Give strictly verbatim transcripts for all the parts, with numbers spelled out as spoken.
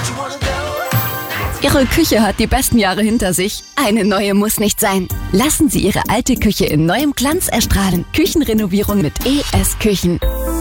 Ihre Küche hat die besten Jahre hinter sich. Eine neue muss nicht sein. Lassen Sie Ihre alte Küche in neuem Glanz erstrahlen. Küchenrenovierung mit E S Küchen.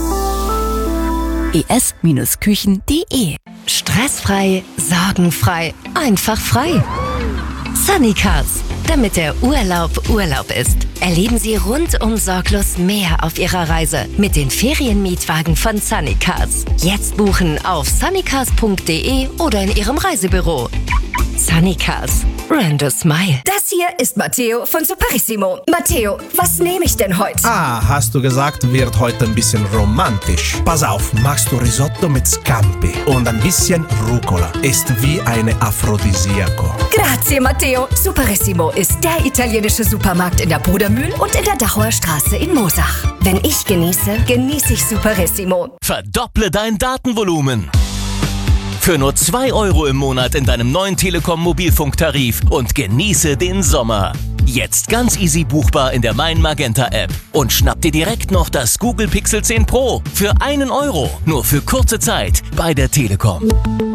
e s Küchen punkt de. Stressfrei, sorgenfrei, einfach frei. Sunnycars. Damit der Urlaub Urlaub ist, erleben Sie rundum sorglos mehr auf Ihrer Reise mit den Ferienmietwagen von Sunnycars. Jetzt buchen auf sunnycars punkt de oder in Ihrem Reisebüro. Sunnycars. Brand a smile. Das hier ist Matteo von Superissimo. Matteo, was nehme ich denn heute? Ah, hast du gesagt, wird heute ein bisschen romantisch. Pass auf, machst du Risotto mit Scampi und ein bisschen Rucola. Ist wie eine Aphrodisiaco. Grazie, Matteo. Superissimo ist der italienische Supermarkt in der Brudermühl und in der Dachauer Straße in Moosach. Wenn ich genieße, genieße ich Superissimo. Verdopple dein Datenvolumen. Für nur zwei Euro im Monat in deinem neuen Telekom-Mobilfunktarif und genieße den Sommer. Jetzt ganz easy buchbar in der Mein Magenta App. Und schnapp dir direkt noch das Google Pixel zehn Pro für einen Euro. Nur für kurze Zeit bei der Telekom.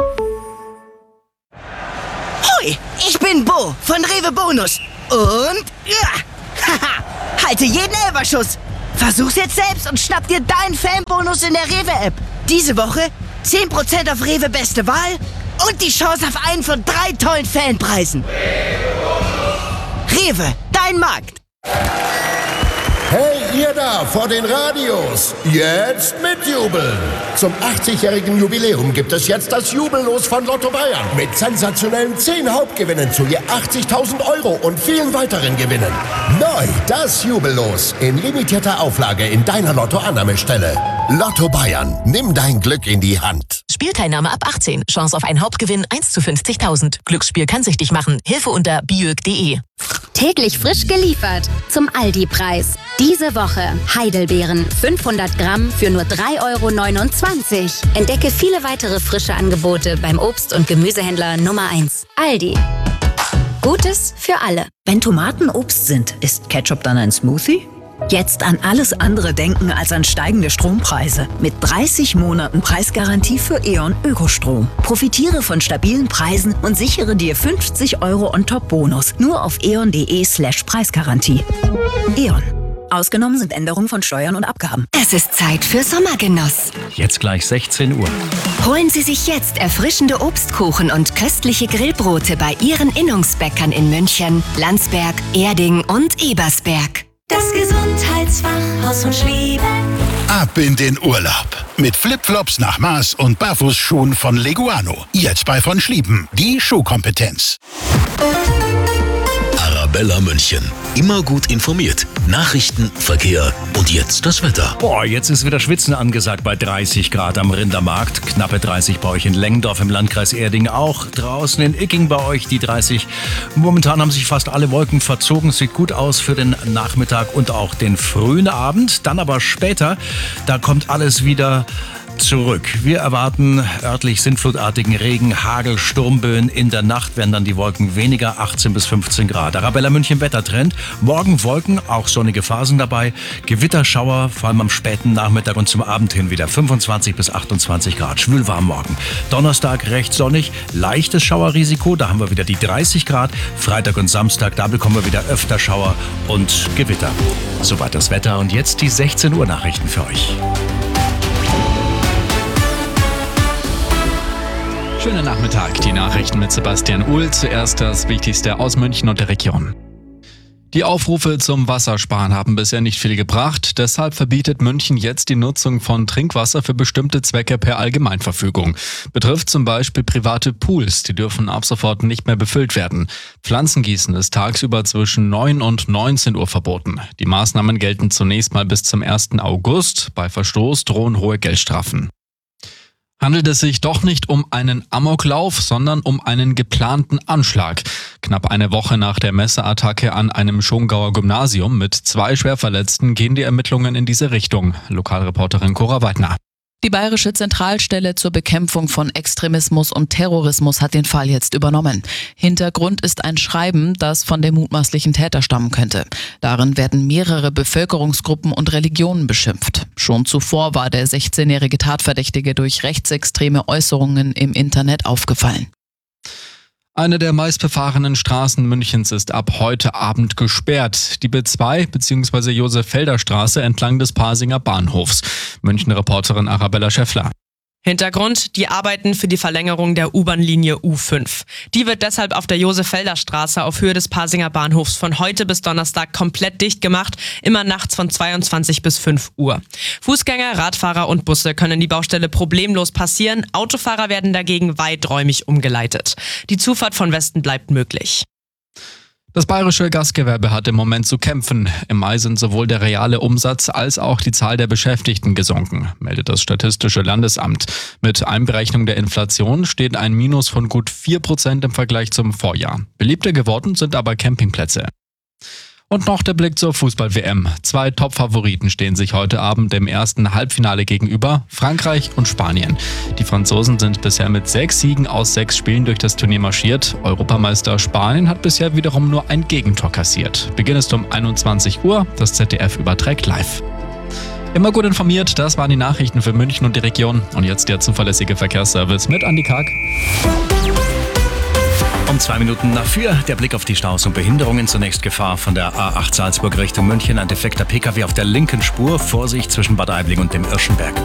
Hoi, ich bin Bo von Rewe Bonus. Und ja, haha, halte jeden Elberschuss. Versuch's jetzt selbst und schnapp dir deinen Fanbonus in der Rewe-App. Diese Woche zehn Prozent auf Rewe Beste Wahl und die Chance auf einen von drei tollen Fanpreisen. Rewe, dein Markt. Hey, ihr da vor den Radios, jetzt mitjubeln. Zum achtzigjährigen Jubiläum gibt es jetzt das Jubellos von Lotto Bayern. Mit sensationellen zehn Hauptgewinnen zu je achtzigtausend Euro und vielen weiteren Gewinnen. Neu, das Jubellos in limitierter Auflage in deiner Lotto-Annahmestelle. Lotto Bayern, nimm dein Glück in die Hand. Spielteilnahme ab achtzehn. Chance auf einen Hauptgewinn eins zu fünfzigtausend. Glücksspiel kann süchtig machen. Hilfe unter biög punkt de. Täglich frisch geliefert zum Aldi-Preis. Diese Woche Heidelbeeren fünfhundert Gramm für nur drei Euro neunundzwanzig. Entdecke viele weitere frische Angebote beim Obst- und Gemüsehändler Nummer eins. Aldi. Gutes für alle. Wenn Tomaten Obst sind, ist Ketchup dann ein Smoothie? Jetzt an alles andere denken als an steigende Strompreise. Mit dreißig Monaten Preisgarantie für E.ON Ökostrom. Profitiere von stabilen Preisen und sichere dir fünfzig Euro on top Bonus. Nur auf eon punkt de slash Preisgarantie. E.ON. Ausgenommen sind Änderungen von Steuern und Abgaben. Es ist Zeit für Sommergenuss. Jetzt gleich sechzehn Uhr. Holen Sie sich jetzt erfrischende Obstkuchen und köstliche Grillbrote bei Ihren Innungsbäckern in München, Landsberg, Erding und Ebersberg. Das Gesundheitsfachhaus von Schlieben. Ab in den Urlaub. Mit Flipflops nach Maß und Barfußschuhen von Leguano. Jetzt bei von Schlieben. Die Schuhkompetenz. Arabella München. Immer gut informiert. Nachrichten, Verkehr und jetzt das Wetter. Boah, jetzt ist wieder Schwitzen angesagt bei dreißig Grad am Rindermarkt. Knappe dreißig bei euch in Lengendorf im Landkreis Erding auch. Draußen in Icking bei euch die dreißig. Momentan haben sich fast alle Wolken verzogen. Sieht gut aus für den Nachmittag und auch den frühen Abend. Dann aber später, da kommt alles wieder zurück. Wir erwarten örtlich sintflutartigen Regen, Hagel, Sturmböen. In der Nacht werden dann die Wolken weniger, achtzehn bis fünfzehn Grad. Arabella München Wettertrend. Morgen Wolken, auch sonnige Phasen dabei. Gewitterschauer, vor allem am späten Nachmittag und zum Abend hin wieder fünfundzwanzig bis achtundzwanzig Grad. Schwülwarm morgen. Donnerstag recht sonnig, leichtes Schauerrisiko. Da haben wir wieder die dreißig Grad. Freitag und Samstag, da bekommen wir wieder öfter Schauer und Gewitter. Soweit das Wetter und jetzt die sechzehn Uhr Nachrichten für euch. Schönen Nachmittag, die Nachrichten mit Sebastian Uhl. Zuerst das Wichtigste aus München und der Region. Die Aufrufe zum Wassersparen haben bisher nicht viel gebracht. Deshalb verbietet München jetzt die Nutzung von Trinkwasser für bestimmte Zwecke per Allgemeinverfügung. Betrifft zum Beispiel private Pools. Die dürfen ab sofort nicht mehr befüllt werden. Pflanzengießen ist tagsüber zwischen neun und neunzehn Uhr verboten. Die Maßnahmen gelten zunächst mal bis zum ersten August. Bei Verstoß drohen hohe Geldstrafen. Handelt es sich doch nicht um einen Amoklauf, sondern um einen geplanten Anschlag. Knapp eine Woche nach der Messerattacke an einem Schongauer Gymnasium mit zwei Schwerverletzten gehen die Ermittlungen in diese Richtung. Lokalreporterin Cora Weidner. Die Bayerische Zentralstelle zur Bekämpfung von Extremismus und Terrorismus hat den Fall jetzt übernommen. Hintergrund ist ein Schreiben, das von dem mutmaßlichen Täter stammen könnte. Darin werden mehrere Bevölkerungsgruppen und Religionen beschimpft. Schon zuvor war der sechzehnjährige Tatverdächtige durch rechtsextreme Äußerungen im Internet aufgefallen. Eine der meistbefahrenen Straßen Münchens ist ab heute Abend gesperrt. Die B zwei bzw. Josef-Felder-Straße entlang des Pasinger Bahnhofs. München-Reporterin Arabella Schäffler. Hintergrund: die Arbeiten für die Verlängerung der U-Bahn-Linie U fünf. Die wird deshalb auf der Josef-Felder-Straße auf Höhe des Pasinger Bahnhofs von heute bis Donnerstag komplett dicht gemacht, immer nachts von zweiundzwanzig bis fünf Uhr. Fußgänger, Radfahrer und Busse können die Baustelle problemlos passieren, Autofahrer werden dagegen weiträumig umgeleitet. Die Zufahrt von Westen bleibt möglich. Das bayerische Gastgewerbe hat im Moment zu kämpfen. Im Mai sind sowohl der reale Umsatz als auch die Zahl der Beschäftigten gesunken, meldet das Statistische Landesamt. Mit Einberechnung der Inflation steht ein Minus von gut vier Prozent im Vergleich zum Vorjahr. Beliebter geworden sind aber Campingplätze. Und noch der Blick zur Fußball-W M. Zwei Top-Favoriten stehen sich heute Abend im ersten Halbfinale gegenüber, Frankreich und Spanien. Die Franzosen sind bisher mit sechs Siegen aus sechs Spielen durch das Turnier marschiert. Europameister Spanien hat bisher wiederum nur ein Gegentor kassiert. Beginn ist um einundzwanzig Uhr, das Z D F überträgt live. Immer gut informiert, das waren die Nachrichten für München und die Region. Und jetzt der zuverlässige Verkehrsservice mit Andi Karg. Um zwei Minuten nach vier der Blick auf die Staus und Behinderungen. Zunächst Gefahr von der A acht Salzburg Richtung München. Ein defekter Pkw auf der linken Spur. Vorsicht zwischen Bad Aibling und dem Irschenberg.